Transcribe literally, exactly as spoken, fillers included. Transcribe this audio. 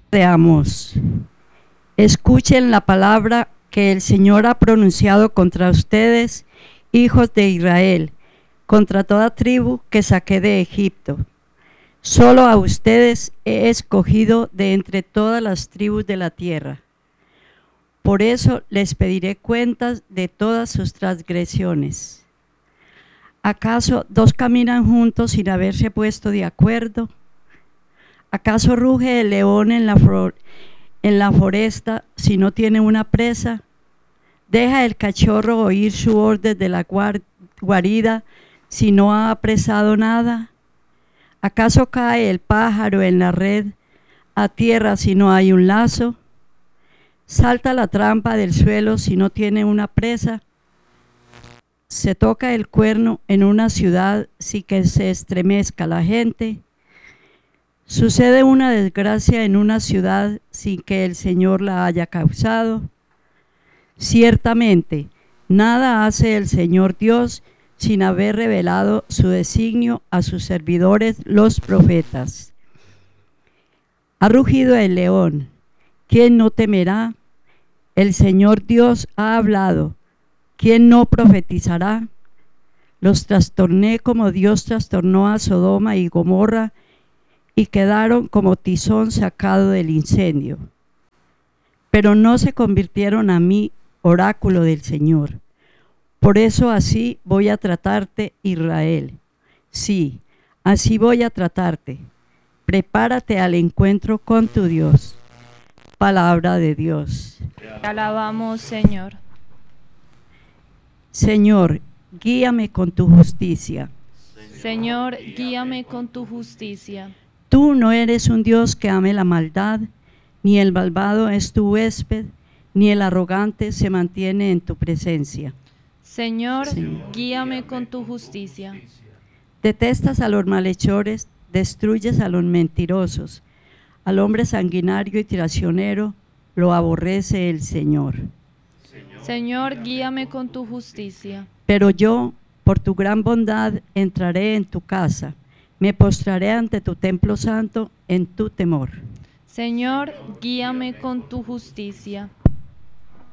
de Amós. Escuchen la palabra que el Señor ha pronunciado contra ustedes, hijos de Israel, contra toda tribu que saqué de Egipto. Solo a ustedes he escogido de entre todas las tribus de la tierra. Por eso les pediré cuentas de todas sus transgresiones. ¿Acaso dos caminan juntos sin haberse puesto de acuerdo? ¿Acaso ruge el león en la, for- en la foresta si no tiene una presa? ¿Deja el cachorro oír su orden de la guar- guarida si no ha apresado nada? ¿Acaso cae el pájaro en la red a tierra si no hay un lazo? ¿Salta la trampa del suelo si no tiene una presa? ¿Se toca el cuerno en una ciudad sin que se estremezca la gente? ¿Sucede una desgracia en una ciudad sin que el Señor la haya causado? Ciertamente, nada hace el Señor Dios sin haber revelado su designio a sus servidores los profetas. Ha rugido el león, ¿quién no temerá? El Señor Dios ha hablado, ¿quién no profetizará? Los trastorné como Dios trastornó a Sodoma y Gomorra, y quedaron como tizón sacado del incendio. Pero no se convirtieron a mí, oráculo del Señor. Por eso así voy a tratarte, Israel. Sí, así voy a tratarte. Prepárate al encuentro con tu Dios. Palabra de Dios. Te alabamos, Señor. Señor, guíame con tu justicia. Señor, guíame con tu justicia. Tú no eres un Dios que ame la maldad, ni el malvado es tu huésped, ni el arrogante se mantiene en tu presencia. Señor, Señor. guíame con tu justicia. Detestas a los malhechores, destruyes a los mentirosos. Al hombre sanguinario y traicionero lo aborrece el Señor. Señor, guíame con tu justicia. Pero yo, por tu gran bondad, entraré en tu casa. Me postraré ante tu templo santo en tu temor. Señor, guíame con tu justicia.